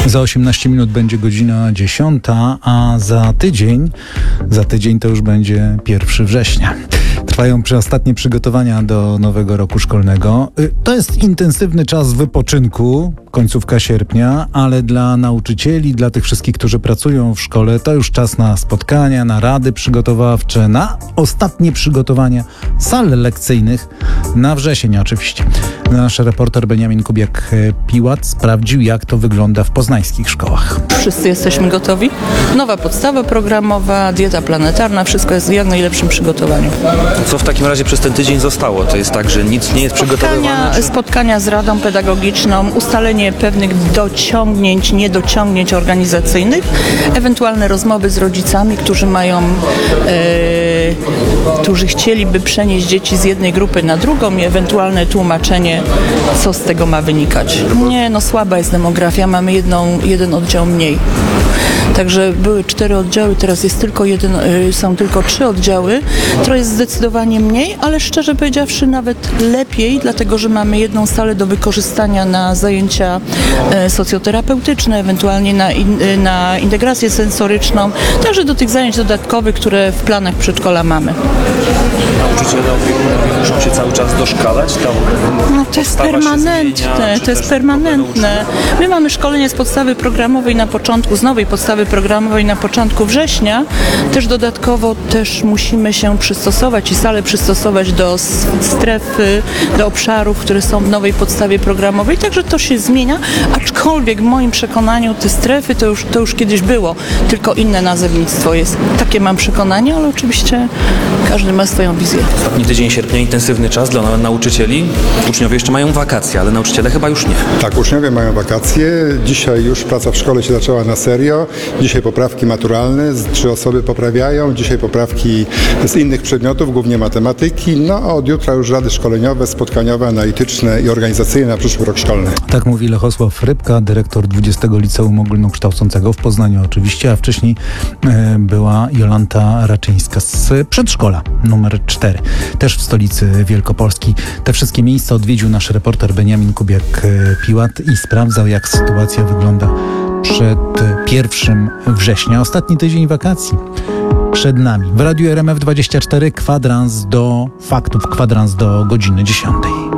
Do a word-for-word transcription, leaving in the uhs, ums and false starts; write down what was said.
Za osiemnaście minut będzie godzina dziesiąta, a za tydzień, za tydzień to już będzie pierwszego września. Trwają ostatnie przygotowania do nowego roku szkolnego. To jest intensywny czas wypoczynku, końcówka sierpnia, ale dla nauczycieli, dla tych wszystkich, którzy pracują w szkole, to już czas na spotkania, na rady przygotowawcze, na ostatnie przygotowania sal lekcyjnych na wrzesień oczywiście. Nasz reporter Beniamin Kubiak-Piłat sprawdził, jak to wygląda w poznańskich szkołach. Wszyscy jesteśmy gotowi. Nowa podstawa programowa, dieta planetarna, wszystko jest w jak najlepszym przygotowaniu. Co w takim razie przez ten tydzień zostało? To jest tak, że nic nie jest przygotowywane? Spotkania, spotkania z Radą Pedagogiczną, ustalenie pewnych dociągnięć, niedociągnięć organizacyjnych, ewentualne rozmowy z rodzicami, którzy mają, e, którzy chcieliby przenieść dzieci z jednej grupy na drugą i ewentualne tłumaczenie, co z tego ma wynikać. Nie, no słaba jest demografia, mamy jedną, jeden oddział mniej. Także były cztery oddziały, teraz jest tylko jeden, są tylko trzy oddziały. To jest zdecydowanie mniej, ale szczerze powiedziawszy nawet lepiej, dlatego że mamy jedną salę do wykorzystania na zajęcia socjoterapeutyczne, ewentualnie na, in, na integrację sensoryczną, także do tych zajęć dodatkowych, które w planach przedszkola mamy. Nauczyciele muszą się cały czas doszkalać? Tam no, to jest permanentne, zmienia, to jest permanentne. My mamy szkolenie z podstawy programowej na początku, z nowej podstawy programowej na początku września. Też dodatkowo też musimy się przystosować i salę przystosować do strefy, do obszarów, które są w nowej podstawie programowej. Także to się zmienia, aczkolwiek w moim przekonaniu te strefy to już, to już kiedyś było, tylko inne nazewnictwo jest. Takie mam przekonanie, ale oczywiście każdy ma swoją wizję. Ostatni tydzień sierpnia, intensywny czas dla nauczycieli. Uczniowie jeszcze mają wakacje, ale nauczyciele chyba już nie. Tak, uczniowie mają wakacje. Dzisiaj już praca w szkole się zaczęła na serio. Dzisiaj poprawki maturalne, trzy osoby poprawiają. Dzisiaj poprawki z innych przedmiotów, głównie matematyki. No a od jutra już rady szkoleniowe, spotkaniowe, analityczne i organizacyjne na przyszły rok szkolny. Tak mówi Lechosław Rybka, dyrektor dwudziestego Liceum Ogólnokształcącego w Poznaniu oczywiście, a wcześniej e, była Jolanta Raczyńska z przedszkola numer cztery, też w stolicy Wielkopolski. Te wszystkie miejsca odwiedził nasz reporter Beniamin Kubiak-Piłat i sprawdzał, jak sytuacja wygląda przed pierwszym września. Ostatni tydzień wakacji przed nami. W Radiu R M F dwadzieścia cztery kwadrans do faktów, kwadrans do godziny dziesiątej.